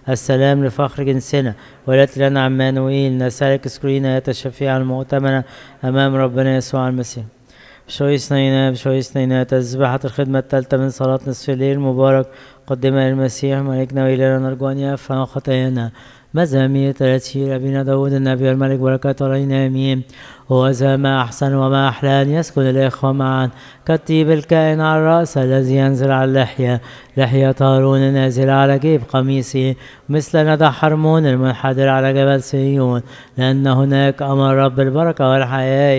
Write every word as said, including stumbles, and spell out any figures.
السلام لفخر جنسنا والتي لنا عمانوئيل. نسألك اسكرينا يا الشفيع المؤتمنة أمام ربنا يسوع المسيح. بشوي سنينا بشوي سنينا تسبحة الخدمة الثالثة من صلاة نصف الليل المبارك قدمها للمسيح ملكنا وإلهنا نرجو أن يغفر خطايانا. مزامير تراتير أبينا داود النبي والملك بركاته علينا آمين. وذا ما أحسن وما أحلى أن يسكن الإخوة معا كالطيب الكائن على الرأس الذي ينزل على اللحية، لحية هارون نازل على جيب قميصه مثل ندى حرمون المنحدر على جبل صهيون، لأن هناك أمر رب البركة والحياة.